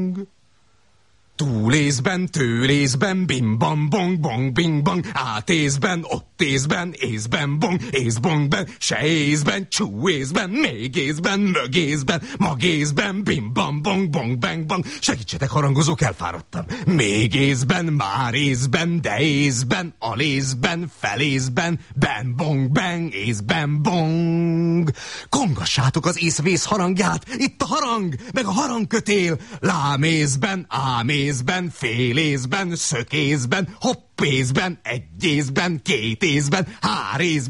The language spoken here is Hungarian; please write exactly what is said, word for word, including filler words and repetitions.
Túlészben, tőlészben, bim bam bong bong bing bang, átészben, ott észben, észben bong, észbongben, se észben, csú észben, még észben, mög észben, mag észben, bim bam bong bong bang bang. Segítsetek, harangozók, elfáradtam. Még észben, már észben, de észben, alészben, felészben, ben bong bang, észben bong. Kongassátok az észvész harangját, itt a harang, meg a harangkötél, lámészben, ámészben, észben, fél észben, szökészben, hopp észben, egy észben, két észben, hár észben,